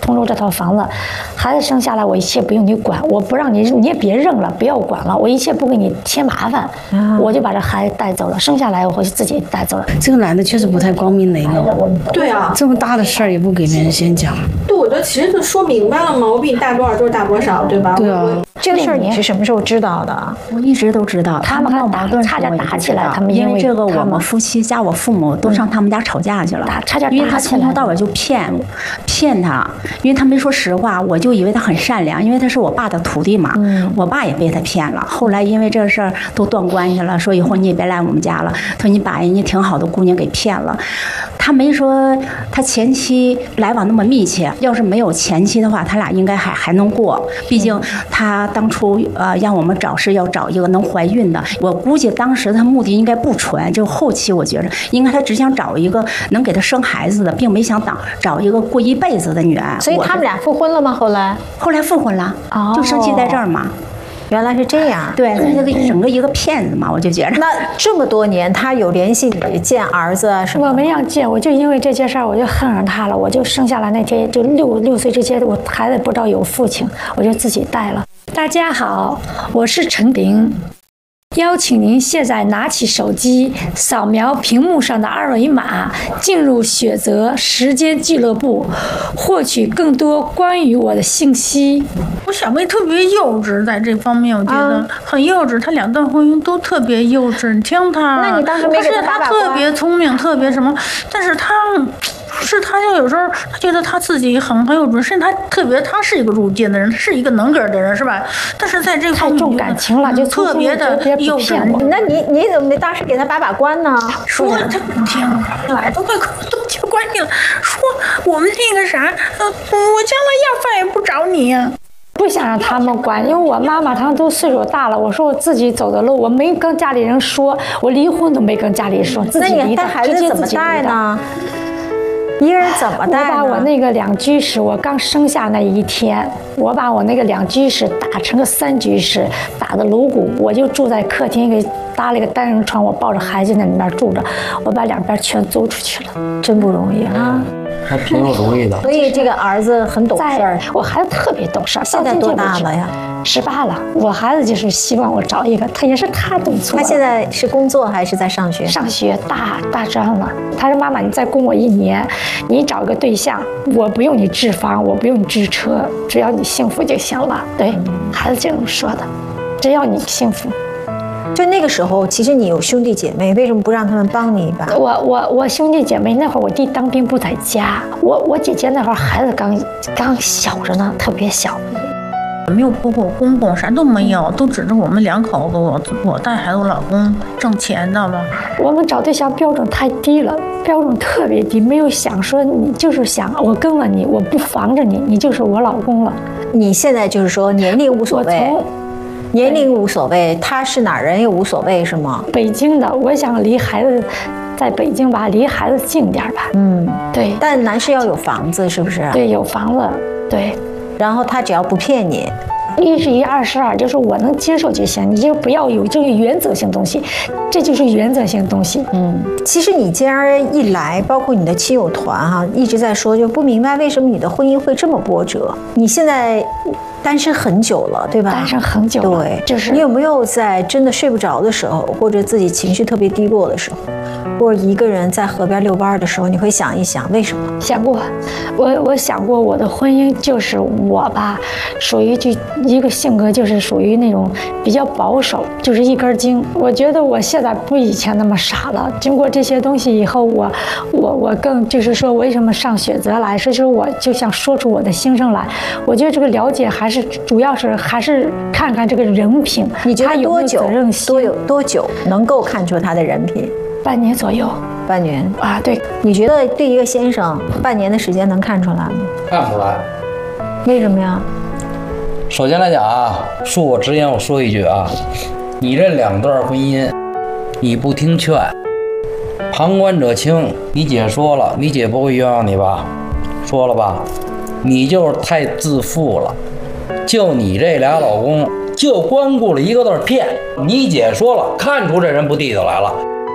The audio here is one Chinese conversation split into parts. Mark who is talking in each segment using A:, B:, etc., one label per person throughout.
A: 通州这套房子，孩子生下来我一切不用你管，我不让你，你也别扔了，不要管了，我一切不给你添麻烦，我就把这孩子带走了。生下来我回去自己带走了。
B: 这个男的确实不太光明磊落。
C: 对啊，
B: 这么大的事儿也不给别人先讲。
C: 对，我觉得其实就说明白了嘛，我比你大多少就是大多少，对吧？
B: 对啊。
D: 这个事儿你是什么时候知道的？
E: 我一直都知道，
A: 他们还差点打起来，他们
E: 因为这个我们夫妻加我父母都上他们家吵架去了，
A: 差点打起来。
E: 因为他从头到尾就骗他，因为他没说实话，我就以为他很善良，因为他是我爸的徒弟嘛。我爸也被他骗了。后来因为这个事儿都断关系了，说以后你也别来我们家了。他说你把人家挺好的姑娘给骗了。他没说他前妻来往那么密切，要是没有前妻的话，他俩应该还能过。毕竟他当初让我们找是要找一个能怀孕的，我估计当时他目的应该不纯，就后期我觉着应该他只想找一个能给他生孩子的，并没想找一个过一辈子的女人。
D: 所以他们俩复婚了吗？后来
E: 复婚了，就生气在这儿嘛。
D: 原来是这样，
E: 对，他这个整个一个骗子嘛，我就觉着。
D: 那这么多年，他有联系你见儿子啊什么？
A: 我没让见，我就因为这件事儿，我就恨上他了。我就生下来那天，就六岁之前，我孩子不知道有父亲，我就自己带了。大家好，我是陈玲。邀请您现在拿起手机，扫描屏幕上的二维码，进入雪泽时间俱乐部，获取更多关于我的信息。
F: 我小妹特别幼稚，在这方面我觉得很幼稚，她两段婚姻都特别幼稚。你听她，
D: 那你当时没给她把把关？
F: 特别聪明，特别什么，但是她就有时候她觉得她自己很有准，甚至她是一个入界的人，是一个能干的人，是吧？但是在这方面
A: 太重感情了，就
F: 特别的幼稚。
D: 那你怎么当时给她把关呢？
F: 说她不听，来都快都结关系了，说我们那个啥，我将来要饭也不找你呀。
A: 不想让他们管，因为我妈妈他们都岁数大了，我说我自己走的路，我没跟家里人说，我离婚都没跟家里人说，自己离的。
D: 那你带孩子怎么带呢？一个人怎么带呢？
A: 我把我那个2居室，我刚生下那一天，我把我那个2居室打成个3居室，打的颅骨，我就住在客厅，给搭了一个单人床，我抱着孩子在里面住着，我把2边全租出去了，真不容易啊。
G: 还挺有主意的。
D: 所以这个儿子很懂事儿。
A: 我孩子特别懂事儿。
D: 现在多大了呀
A: ？18了。我孩子就是希望我找一个，他也是他弄错了。
D: 他现在是工作还是在上学？
A: 上学，大专了。他说：“妈妈，你再供我1年，你找个对象，我不用你置房，我不用你置车，只要你幸福就行了。”对，孩子这么说的，只要你幸福。
D: 就那个时候，其实你有兄弟姐妹，为什么不让他们帮你一把？
A: 我兄弟姐妹那会儿，我弟当兵不在家，我姐姐那会儿孩子刚小着呢，特别小。
F: 没有婆婆公公，啥都没有，都指着我们2口子，我带孩子，我老公挣钱，知道吧？
A: 我们找对象标准太低了，标准特别低，没有想说你就是想我跟了你，我不防着你，你就是我老公了。
D: 你现在就是说年龄无所谓。年龄无所谓，他是哪儿人也无所谓，是吗？
A: 北京的，我想离孩子在北京吧，离孩子近点吧。对。
D: 但男士要有房子，是不是？
A: 对，有房子，对。
D: 然后他只要不骗你
A: ，1是1，2是2，就是我能接受就行，你就不要有这个原则性东西，这就是原则性东西。
D: 其实你既然一来，包括你的亲友团一直在说，就不明白为什么你的婚姻会这么波折。你现在单身很久了，对吧？
A: 单身很久了，
D: 对，
A: 就是
D: 你有没有在真的睡不着的时候，或者自己情绪特别低落的时候，或者一个人在河边遛弯的时候，你会想一想为什么？
A: 想过，我想过我的婚姻就是我吧，属于一个性格就是属于那种比较保守，就是一根筋。我觉得我现在不以前那么傻了，经过这些东西以后，我更就是说为什么上雪泽来，所以说我就想说出我的心声来。我觉得这个了解还是主要是还是看看这个人品，
D: 你觉得多久？多久能够看出他的人品？
A: 半年左右。
D: 半年
A: 啊，对。
D: 你觉得对一个先生半年的时间能看出来吗？
G: 看不出来。
D: 为什么呀？
G: 首先来讲啊，恕我直言，我说一句啊，你这2段婚姻，你不听劝，旁观者清。你姐说了，你姐不会冤枉你吧？说了吧？你就是太自负了。就你这俩老公，就光顾了一个字骗。你姐说了，看出这人不地道来了。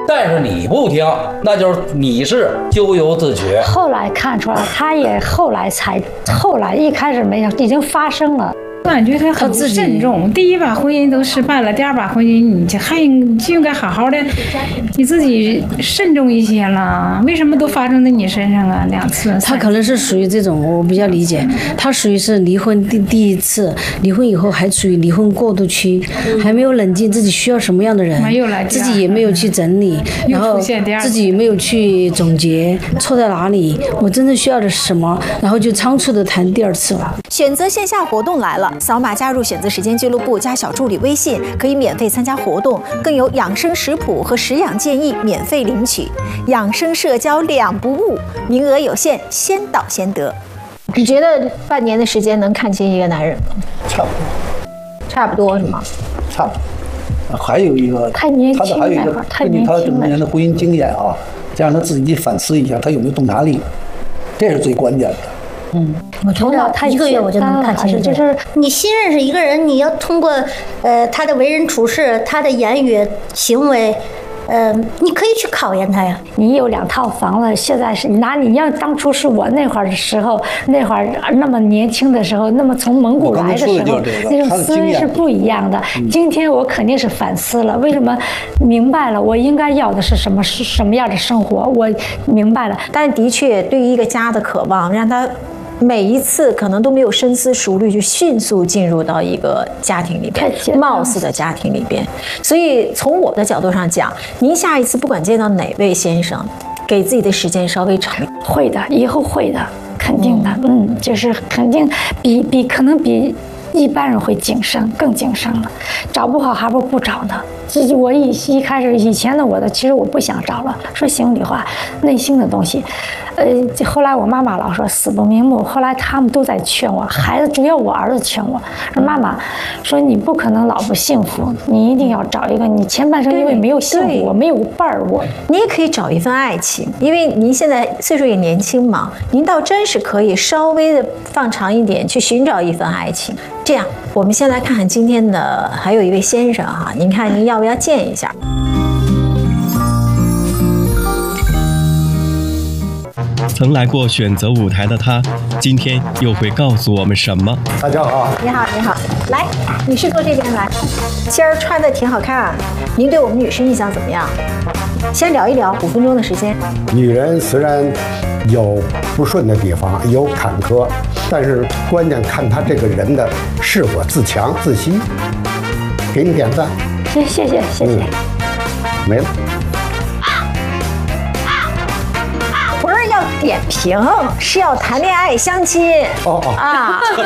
G: 但是你不听，那就是你是咎由自取。
A: 后来看出来，他也后来一开始没有，已经发生了。
H: 我感觉他很不慎重，第一把婚姻都失败了，第二把婚姻你就应该好好的，你自己慎重一些了。为什么都发生在你身上啊？2次，
B: 他可能是属于这种，我比较理解，他属于是离婚第一次，离婚以后还处于离婚过渡期，还没有冷静自己需要什么样的人，自己也没有去整理，然后自己没有去总结错在哪里，我真正需要的是什么，然后就仓促的谈第2次了。
D: 选择线下活动来了，扫码加入选择时间俱乐部，加小助理微信，可以免费参加活动，更有养生食谱和食养建议免费领取，养生社交2不误，名额有限，先到先得。你觉得半年的时间能看清一个男人吗？差不多是吗？
I: 差不多。还有一个，
A: 太年轻
I: 还有一个，根据他这么多年的婚姻经验啊，再让他自己反思一下，他有没有洞察力，这是最关键的。
J: 我觉得1个月我就能看清，就是你新认识一个人，你要通过他的为人处事、他的言语行为。你可以去考验他呀。
A: 你有2套房子，现在是你要当初是我那会儿的时候，那会儿那么年轻的时候，那么从蒙古来的时候，那种思维是不一样的。今天我肯定是反思了，为什么明白了我应该要的是什么样的生活，我明白了。
D: 但的确，对于一个家的渴望，让他每一次可能都没有深思熟虑，就迅速进入到一个家庭里边，貌似的家庭里边。所以从我的角度上讲，您下一次不管见到哪位先生，给自己的时间稍微长。
A: 会的，以后会的，肯定的。就是肯定可能比一般人会谨慎，更谨慎了。找不好还不如不找呢。我一开始以前的其实我不想找了，说心里话，内心的东西。后来我妈妈老说死不瞑目，后来他们都在劝我，孩子主要我儿子劝我，说妈妈说你不可能老不幸福，你一定要找一个，你前半生因为没有幸福，我没有伴儿，
D: 你也可以找一份爱情，因为您现在岁数也年轻嘛，您倒真是可以稍微的放长一点去寻找一份爱情。这样，我们先来看看今天的还有一位先生哈，您看您要不要见一下？
K: 曾来过选择舞台的他，今天又会告诉我们什么？
I: 大家好，
D: 你好，你好，来，女士坐这边来。今儿穿的挺好看，您对我们女士印象怎么样？先聊一聊，5分钟的时间。
I: 女人虽然有不顺的地方，有坎坷，但是关键看她这个人的是否自强自息。给你点赞。
A: 谢谢。
I: 没了。
D: 不是要点评，是要谈恋爱相亲。啊，是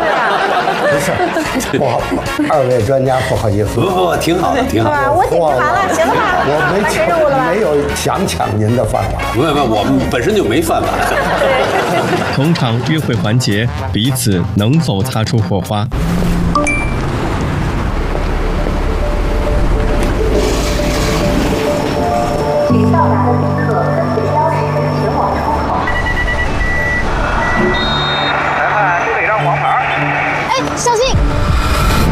I: 不是？不好，2位专家不好意思。
L: 不，挺好的，挺好的。
D: 我点评完了，行了吧？
I: 我没有想抢您的饭碗。
L: 不，我们本身就没饭碗。
K: 同场约会环节，彼此能否擦出火花？
D: 到达的